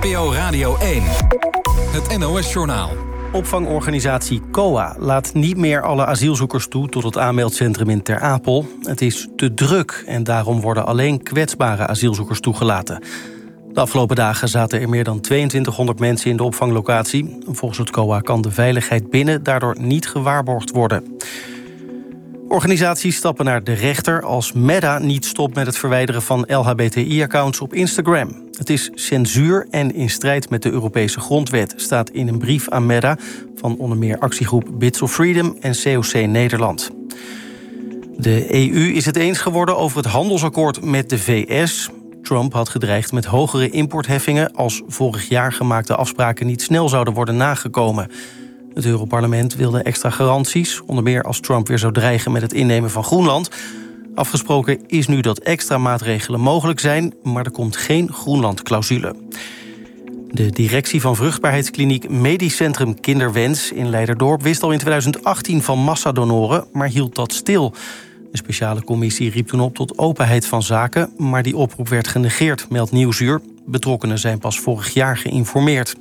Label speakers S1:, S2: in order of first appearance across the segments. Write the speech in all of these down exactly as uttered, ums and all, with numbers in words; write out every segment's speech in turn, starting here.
S1: N P O Radio één. Het N O S-journaal.
S2: Opvangorganisatie C O A laat niet meer alle asielzoekers toe tot het aanmeldcentrum in Ter Apel. Het is te druk en daarom worden alleen kwetsbare asielzoekers toegelaten. De afgelopen dagen zaten er meer dan tweeëntwintighonderd mensen in de opvanglocatie. Volgens het C O A kan de veiligheid binnen daardoor niet gewaarborgd worden. Organisaties stappen naar de rechter als Meta niet stopt met het verwijderen van L H B T I-accounts op Instagram. Het is censuur en in strijd met de Europese grondwet, staat in een brief aan Meta van onder meer actiegroep Bits of Freedom en C O C Nederland. De E U is het eens geworden over het handelsakkoord met de V S. Trump had gedreigd met hogere importheffingen als vorig jaar gemaakte afspraken niet snel zouden worden nagekomen. Het Europarlement wilde extra garanties, onder meer als Trump weer zou dreigen met het innemen van Groenland. Afgesproken is nu dat extra maatregelen mogelijk zijn, maar er komt geen Groenland-clausule. De directie van vruchtbaarheidskliniek Medisch Centrum Kinderwens in Leiderdorp wist al in tweeduizend achttien van massadonoren, maar hield dat stil. Een speciale commissie riep toen op tot openheid van zaken, maar die oproep werd genegeerd, meldt Nieuwsuur. Betrokkenen zijn pas vorig jaar geïnformeerd.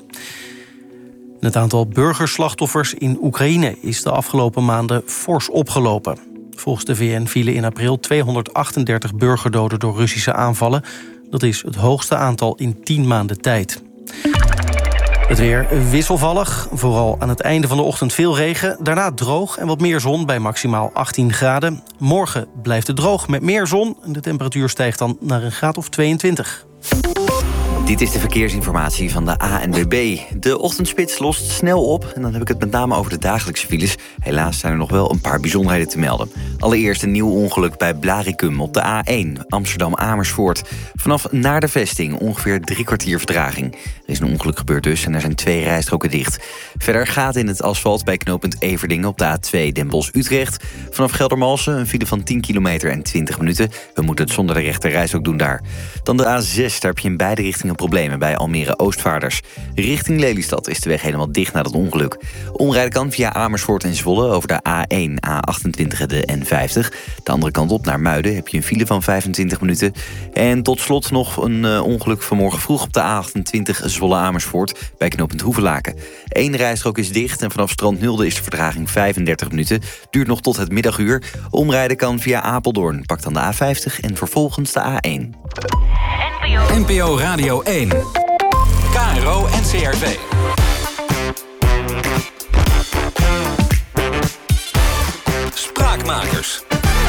S2: Het aantal burgerslachtoffers in Oekraïne is de afgelopen maanden fors opgelopen. Volgens de V N vielen in april tweehonderdachtendertig burgerdoden door Russische aanvallen. Dat is het hoogste aantal in tien maanden tijd. Het weer wisselvallig, vooral aan het einde van de ochtend veel regen. Daarna droog en wat meer zon bij maximaal achttien graden. Morgen blijft het droog met meer zon. De temperatuur stijgt dan naar een graad of tweeëntwintig.
S3: Dit is de verkeersinformatie van de A N W B. De ochtendspits lost snel op en dan heb ik het met name over de dagelijkse files. Helaas zijn er nog wel een paar bijzonderheden te melden. Allereerst een nieuw ongeluk bij Blaricum op de A één, Amsterdam-Amersfoort. Vanaf naar de vesting ongeveer drie kwartier vertraging. Er is een ongeluk gebeurd dus en er zijn twee rijstroken dicht. Verder gaat in het asfalt bij knooppunt Everdingen op de A twee Den Bosch-Utrecht. Vanaf Geldermalsen een file van tien kilometer en twintig minuten. We moeten het zonder de rechter reis ook doen daar. Dan de A zes, daar heb je in beide richtingen problemen bij Almere Oostvaarders. Richting Lelystad is de weg helemaal dicht na dat ongeluk. Omrijden kan via Amersfoort en Zwolle over de A één, A achtentwintig en de N vijftig. De andere kant op naar Muiden heb je een file van vijfentwintig minuten. En tot slot nog een uh, ongeluk vanmorgen vroeg op de A achtentwintig Zwolle-Amersfoort bij knooppunt Hoevelaken. Eén rijstrook is dicht en vanaf Strand Nulde is de vertraging vijfendertig minuten. Duurt nog tot het middaguur. Omrijden kan via Apeldoorn. Pak dan de A vijftig en vervolgens de A één.
S1: N P O Radio één. K R O en C R V. Spraakmakers.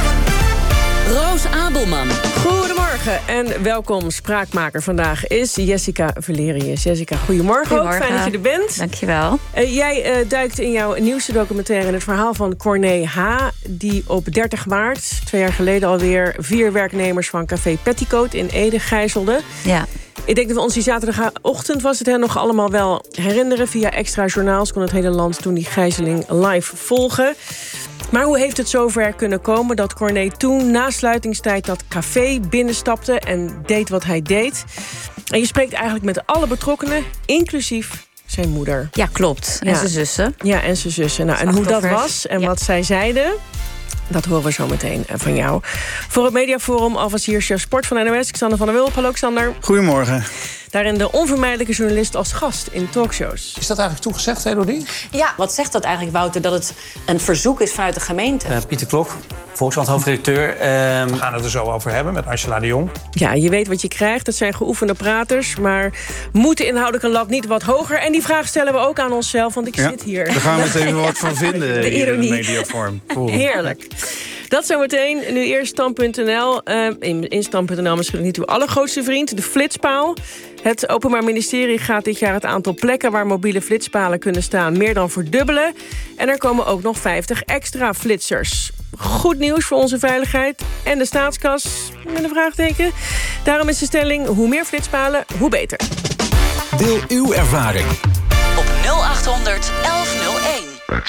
S4: Roos Abelman.
S5: Goedemorgen en welkom. Spraakmaker vandaag is Jessica Valerius. Jessica, goedemorgen. Goedemorgen. Ook fijn dat je er bent.
S4: Dankjewel.
S5: Uh, jij uh, duikt in jouw nieuwste documentaire in het verhaal van Corné H. Die op dertig maart, twee jaar geleden alweer, vier werknemers van Café Petticoat in Ede gijzelde.
S4: Ja.
S5: Ik denk dat we ons die zaterdagochtend was het hè, nog allemaal wel herinneren. Via extra journaals kon het hele land toen die gijzeling live volgen. Maar hoe heeft het zover kunnen komen dat Corné toen na sluitingstijd dat café binnenstapte en deed wat hij deed? En je spreekt eigenlijk met alle betrokkenen, inclusief zijn moeder.
S4: Ja, klopt. En
S5: ja.
S4: zijn zussen.
S5: Ja, en zijn zussen. Nou, en hoe dat was en ja. wat zij zeiden, dat horen we zo meteen van jou. Voor het Mediaforum alvast hier chef sport van N O S, Xander van der Wulp. Hallo Xander.
S6: Goedemorgen.
S5: Daarin de onvermijdelijke journalist als gast in talkshows.
S6: Is dat eigenlijk toegezegd, Elodie?
S7: Ja, wat zegt dat eigenlijk, Wouter? Dat het een verzoek is vanuit de gemeente?
S8: Uh, Pieter Klok, Volkskrant hoofdredacteur. Uh...
S6: We gaan het er zo over hebben met Angela de Jong.
S5: Ja, je weet wat je krijgt. Dat zijn geoefende praters. Maar moet de inhoudelijke lat niet wat hoger? En die vraag stellen we ook aan onszelf, want ik ja, zit hier.
S6: Daar gaan we het even wat van vinden.
S5: De ironie.
S6: In de mediavorm. Cool.
S5: Heerlijk. Dat zometeen. Nu eerst stand punt n l. Uh, in in stand punt n l misschien niet uw allergrootste vriend, de flitspaal. Het Openbaar Ministerie gaat dit jaar het aantal plekken waar mobiele flitspalen kunnen staan meer dan verdubbelen. En er komen ook nog vijftig extra flitsers. Goed nieuws voor onze veiligheid en de staatskas, met een vraagteken. Daarom is de stelling, hoe meer flitspalen, hoe beter.
S1: Deel uw ervaring
S9: op nul achthonderd elf nul één.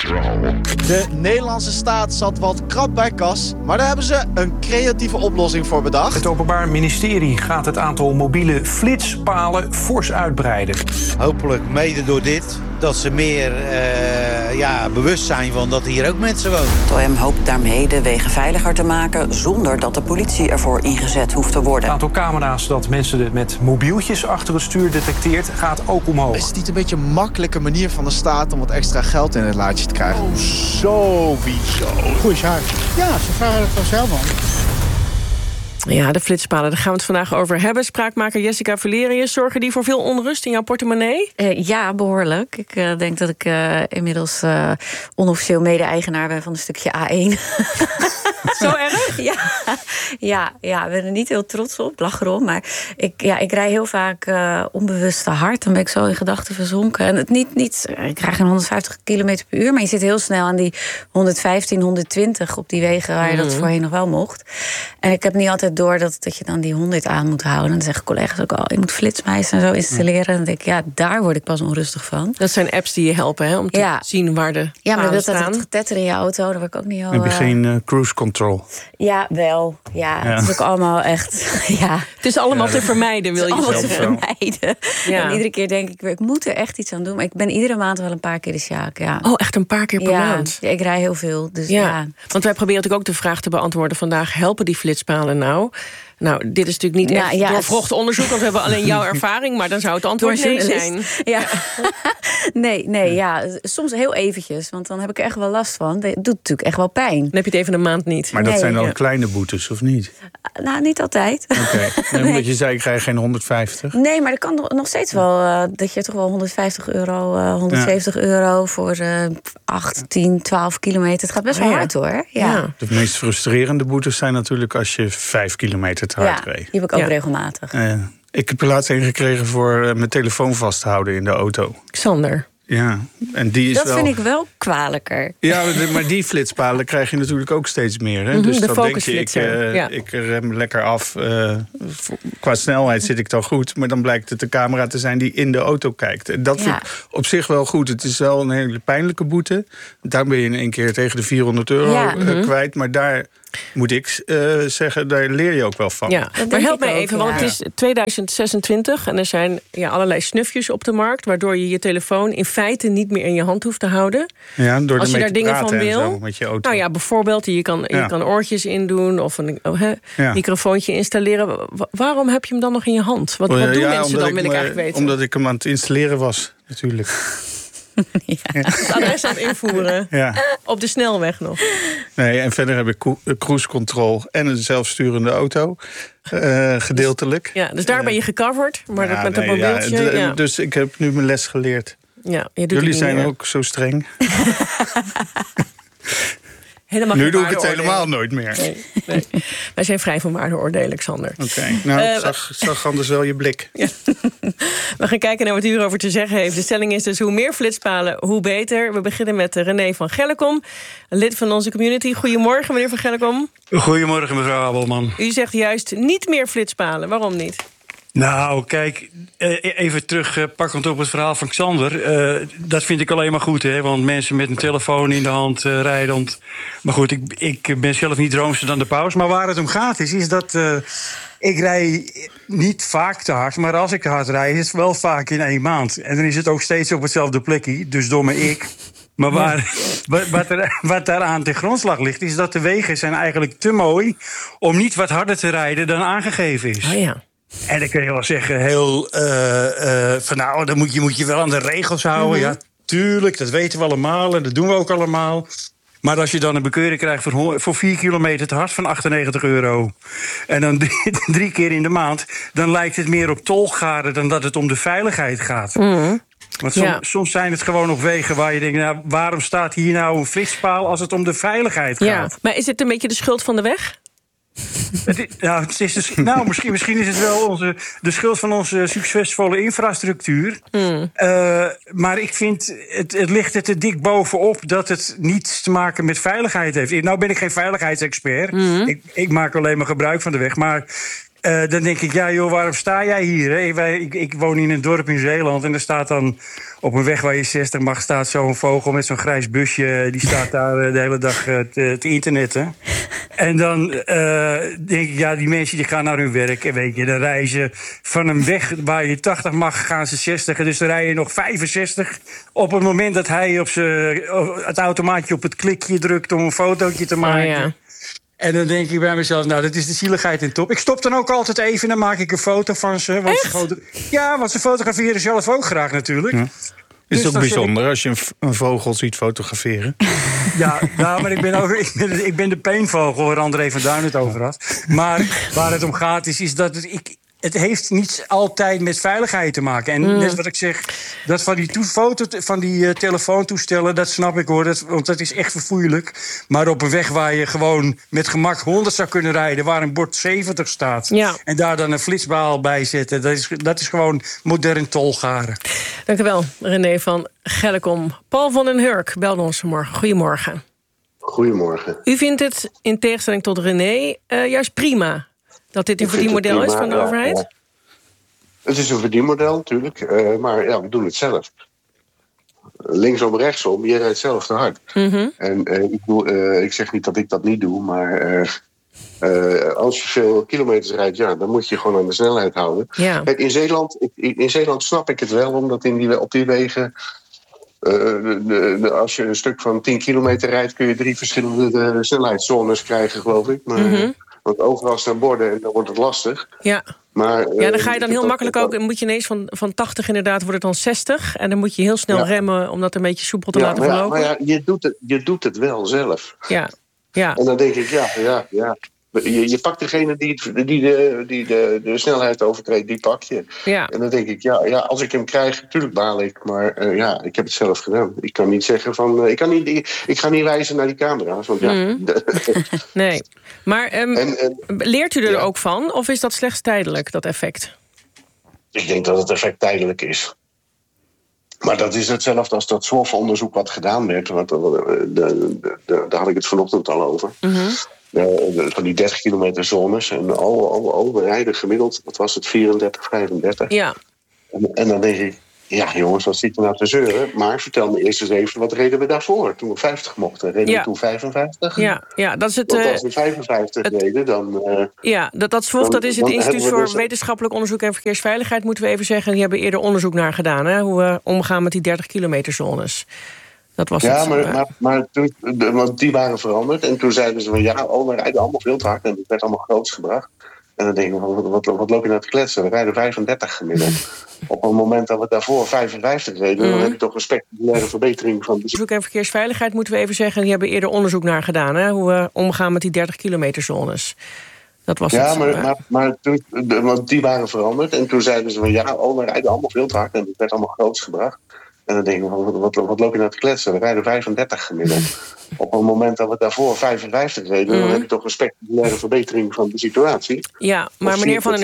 S10: De Nederlandse staat zat wat krap bij kas, maar daar hebben ze een creatieve oplossing voor bedacht.
S11: Het Openbaar Ministerie gaat het aantal mobiele flitspalen fors uitbreiden.
S12: Hopelijk mede door dit, dat ze meer uh, uh, ja, bewust zijn van dat hier ook mensen wonen.
S13: Het O M hoopt daarmee de wegen veiliger te maken zonder dat de politie ervoor ingezet hoeft te worden.
S11: Het aantal camera's dat mensen met mobieltjes achter het stuur detecteert gaat ook omhoog.
S10: Is het niet een beetje een makkelijke manier van de staat om wat extra geld in het laadje te krijgen?
S14: Oh, sowieso. Goeie zaak. Ja, ze vragen het vanzelf aan.
S5: Ja, de flitspalen, daar gaan we het vandaag over hebben. Spraakmaker Jessica Valerius, zorgen die voor veel onrust in jouw portemonnee?
S7: Uh, ja, behoorlijk. Ik uh, denk dat ik uh, inmiddels uh, onofficieel mede-eigenaar ben van een stukje A één.
S5: Zo erg?
S7: Ja, ja, ja, ik ben er niet heel trots op, lach erom. Maar ik, ja, ik rij heel vaak uh, onbewust te hard. Dan ben ik zo in gedachten verzonken. En het niet, niet, ik krijg geen honderdvijftig kilometer per uur, maar je zit heel snel aan die honderdvijftien, honderdtwintig op die wegen waar je dat voorheen nog wel mocht. En ik heb niet altijd door dat, dat je dan die honderd aan moet houden. En dan zeggen collega's ook al, oh, je moet Flitsmeister en zo installeren. En dan denk ik, ja, daar word ik pas onrustig van.
S5: Dat zijn apps die je helpen, hè, om te ja. zien waar de
S7: Ja, maar dat
S5: staan.
S7: dat getetter in je auto, daar word ik ook niet al...
S6: Heb je geen uh, cruise control?
S7: Ja, wel. Ja, ja, het is ook allemaal echt... ja.
S5: Het is allemaal ja. te vermijden, wil je
S7: allemaal
S5: zeggen.
S7: te vermijden. Ja. En iedere keer denk ik weer, ik moet er echt iets aan doen. Maar ik ben iedere maand wel een paar keer de sjaak, ja.
S5: Oh, echt een paar keer per
S7: ja.
S5: maand?
S7: Ja, ik rij heel veel, dus ja. ja.
S5: Want wij proberen natuurlijk ook de vraag te beantwoorden vandaag, helpen die flitspalen nou? Nou, dit is natuurlijk niet nou, echt ja, doorvrocht onderzoek, want we hebben alleen jouw ervaring, maar dan zou het antwoord nee zijn.
S7: Ja. nee, nee, ja. Soms heel eventjes, want dan heb ik er echt wel last van. Dat doet natuurlijk echt wel pijn. Dan
S5: heb je het even een maand niet.
S6: Maar dat
S7: nee,
S6: zijn dan
S7: ja.
S6: kleine boetes, of niet?
S7: Nou, niet altijd.
S6: Oké, okay. nee, omdat je zei, ik krijg geen honderdvijftig.
S7: Nee, maar dat kan nog steeds wel, uh, dat je toch wel honderdvijftig euro, uh, honderdzeventig ja. euro voor uh, acht, tien, twaalf kilometer. Het gaat best wel oh, ja. hard, hoor. Ja. Ja.
S6: De meest frustrerende boetes zijn natuurlijk als je vijf kilometer te hard
S7: ja,
S6: reed.
S7: Die heb ik ook
S5: ja.
S7: regelmatig.
S6: Uh, ik heb er laatst een gekregen voor uh, mijn telefoon vast te houden in de auto.
S5: Xander.
S6: Ja, en die is
S7: dat
S6: wel...
S7: vind ik wel kwalijker.
S6: Ja, maar die flitspalen krijg je natuurlijk ook steeds meer. Hè? Mm-hmm, dus dan denk je, ik, uh, ja. ik rem lekker af. Uh, qua snelheid zit ik dan goed. Maar dan blijkt het de camera te zijn die in de auto kijkt. En dat ja. vind ik op zich wel goed. Het is wel een hele pijnlijke boete. Daar ben je in één keer tegen de vierhonderd euro ja. uh, mm-hmm. kwijt. Maar daar... moet ik uh, zeggen, daar leer je ook wel van.
S5: Ja, maar help mij even, ook, want ja. het is tweeduizend zesentwintig... en er zijn ja, allerlei snufjes op de markt... waardoor je je telefoon in feite niet meer in je hand hoeft te houden.
S6: Ja, door
S5: als je daar dingen van wil.
S6: Zo, met je auto.
S5: Nou ja, bijvoorbeeld, je kan, ja. je kan oortjes indoen... of een oh, he, ja. microfoontje installeren. Waarom heb je hem dan nog in je hand? Wat, wat doen ja, mensen dan, wil ik, ik eigenlijk weten?
S6: Omdat ik hem aan het installeren was, natuurlijk.
S5: Ja. Het adres aan het invoeren. Ja. Op de snelweg nog.
S6: Nee, en verder heb ik cruise control en een zelfsturende auto. Uh, gedeeltelijk.
S5: Ja, dus daar ben je gecoverd. Maar ja, dat met
S6: nee,
S5: een mobieltje.
S6: Ja, d-
S5: ja.
S6: Dus ik heb nu mijn les geleerd.
S5: Ja, je doet
S6: Jullie zijn
S5: meer.
S6: ook zo streng.
S5: Helemaal
S6: nu doe ik het helemaal nooit meer.
S5: Nee, nee. Wij zijn vrij van waardeoordelen, Xander.
S6: Oké, okay. nou, uh, ik zag, zag anders wel je blik.
S5: Ja. We gaan kijken naar wat u erover te zeggen heeft. De stelling is dus hoe meer flitspalen, hoe beter. We beginnen met René van Gellekom, lid van onze community. Goedemorgen, meneer van Gellekom.
S15: Goedemorgen, mevrouw Abelman.
S5: U zegt juist niet meer flitspalen. Waarom niet?
S15: Nou, kijk, even terug pakkend op het verhaal van Xander. Uh, dat vind ik alleen maar goed, hè? Want mensen met een telefoon in de hand uh, rijden. Maar goed, ik, ik ben zelf niet droomster dan de paus. Maar waar het om gaat is, is dat uh, ik rij niet vaak te hard. Maar als ik te hard rijd, is het wel vaak in één maand. En dan is het ook steeds op hetzelfde plekje, dus domme ik. Maar waar, wat, wat, er, wat daaraan ten grondslag ligt, is dat de wegen zijn eigenlijk te mooi om niet wat harder te rijden dan aangegeven is.
S5: Oh ja.
S15: En dan kun je wel zeggen, heel uh, uh, van nou, dan moet je, moet je wel aan de regels houden. Mm-hmm. Ja, tuurlijk, dat weten we allemaal en dat doen we ook allemaal. Maar als je dan een bekeuring krijgt voor, voor vier kilometer te hard van achtennegentig euro... en dan drie, drie keer in de maand, dan lijkt het meer op tolgaren dan dat het om de veiligheid gaat. Mm-hmm. Want som, ja. soms zijn het gewoon op wegen waar je denkt, nou, waarom staat hier nou een flitspaal als het om de veiligheid gaat?
S5: Ja. Maar is het een beetje de schuld van de weg?
S15: Het is, nou, het is dus, nou misschien, misschien is het wel onze, de schuld van onze succesvolle infrastructuur. Mm. Uh, maar ik vind, het, het ligt er te dik bovenop dat het niets te maken met veiligheid heeft. Nou ben ik geen veiligheidsexpert. Mm. Ik, ik maak alleen maar gebruik van de weg. Maar Uh, dan denk ik, ja joh, waarom sta jij hier? Hè? Wij, ik, ik woon in een dorp in Zeeland en er staat dan op een weg waar je zestig mag... staat zo'n vogel met zo'n grijs busje, die staat daar uh, de hele dag uh, te, te internetten. En dan uh, denk ik, ja, die mensen die gaan naar hun werk. En weet je, dan reizen van een weg waar je tachtig mag, gaan ze zestig. Dus dan rij je nog vijfenzestig. Op het moment dat hij op z'n, het automaatje op het klikje drukt om een fotootje te maken. Oh, ja. En dan denk ik bij mezelf, nou, dat is de zieligheid in top. Ik stop dan ook altijd even en dan maak ik een foto van ze. Want ze foto- ja, want ze fotograferen zelf ook graag natuurlijk. Ja.
S6: Is het dus ook bijzonder ik... als je een, een vogel ziet fotograferen?
S15: Ja, ja maar ik ben, ook, ik, ben, ik ben de peenvogel waar André van Duin het over had. Maar waar het om gaat is, is dat het, ik, het heeft niet altijd met veiligheid te maken. En mm. net wat ik zeg, dat van die, to- foto, van die uh, telefoontoestellen, dat snap ik hoor. Dat, want dat is echt verfoeilijk. Maar op een weg waar je gewoon met gemak honderd zou kunnen rijden, waar een bord zeventig staat, ja. en daar dan een flitspaal bij zetten, dat is, dat is gewoon modern tolgaren.
S5: Dank u wel, René van Gellekom. Paul van den Hurk belde ons vanmorgen. Goedemorgen.
S16: Goedemorgen.
S5: U vindt het, in tegenstelling tot René, uh, juist prima dat dit een verdienmodel prima, is van de ja, overheid? Ja.
S16: Het is een verdienmodel, natuurlijk. Uh, maar ja, we doen het zelf. Linksom, rechtsom, je rijdt zelf te hard. Mm-hmm. En uh, ik, doe, uh, ik zeg niet dat ik dat niet doe, maar uh, uh, als je veel kilometers rijdt, ja, dan moet je gewoon aan de snelheid houden. Ja. Kijk, in Zeeland, in Zeeland snap ik het wel, omdat in die, op die wegen, Uh, de, de, de, als je een stuk van tien kilometer rijdt, kun je drie verschillende de, snelheidszones krijgen, geloof ik. Maar, mm-hmm. Want overal staan borden en dan wordt het lastig.
S5: Ja.
S16: Maar,
S5: ja, dan ga je dan heel makkelijk ook, dan moet je ineens van, van tachtig inderdaad, wordt het dan zestig. En dan moet je heel snel ja. remmen om dat een beetje soepel te ja, laten
S16: maar
S5: verlopen.
S16: Ja, maar ja, je doet, het, je doet het wel zelf.
S5: Ja. Ja.
S16: En dan denk ik, ja, ja, ja. Je, je pakt degene die, die, de, die de, de snelheid overtreedt, die pak je. Ja. En dan denk ik, ja, ja, als ik hem krijg, natuurlijk baal ik. Maar uh, ja, ik heb het zelf gedaan. Ik kan niet zeggen van, uh, ik, kan niet, ik, ik ga niet wijzen naar die camera's. Want ja.
S5: Mm. Nee. Maar um, en, en, leert u er ja. ook van? Of is dat slechts tijdelijk, dat effect?
S16: Ik denk dat het effect tijdelijk is. Maar dat is hetzelfde als dat S W O F-onderzoek wat gedaan werd. Want, de, de, de, daar had ik het vanochtend al over. Mm-hmm. Uh, van die dertig kilometer zones. En oh, oh, oh, we rijden gemiddeld, wat was het, vierendertig, vijfendertig.
S5: Ja.
S16: En, en dan denk ik, ja jongens, wat zit er nou te zeuren? Maar vertel me eerst eens even, wat reden we daarvoor? Toen we vijftig mochten, reden ja. we toen vijfenvijftig?
S5: Ja, ja, dat is het...
S16: Want als we vijfenvijftig het, reden, dan... Uh,
S5: ja, dat, dat S W O F, dat is het Instituut voor dus, Wetenschappelijk Onderzoek en Verkeersveiligheid, moeten we even zeggen. Die hebben eerder onderzoek naar gedaan, hè, hoe we omgaan met die dertig kilometer zones. Dat was
S16: ja,
S5: het,
S16: maar,
S5: uh,
S16: maar, maar toen, de, want die waren veranderd. En toen zeiden ze van ja, oh, we rijden allemaal veel te hard. En het werd allemaal groots gebracht. En dan denk ik, wat, wat, wat loop je nou te kletsen? We rijden vijfendertig gemiddeld. Op het moment dat we daarvoor vijfenvijftig reden, mm. dan heb je toch een spectaculaire verbetering van de... Onderzoek
S5: en Verkeersveiligheid, moeten we even zeggen. Die hebben eerder onderzoek naar gedaan, hè, hoe we omgaan met die dertig kilometer zones. Dat was
S16: ja,
S5: het,
S16: maar,
S5: uh,
S16: maar, maar toen, de, want die waren veranderd. En toen zeiden ze van ja, oh, we rijden allemaal veel te hard. En het werd allemaal groots gebracht. En dan denk ik, wat, wat, wat loop je nou te kletsen? We rijden vijfendertig gemiddeld. Op het moment dat we daarvoor vijfenvijftig reden, mm. dan heb je toch een spectaculaire verbetering van de situatie.
S5: Ja, maar meneer Van den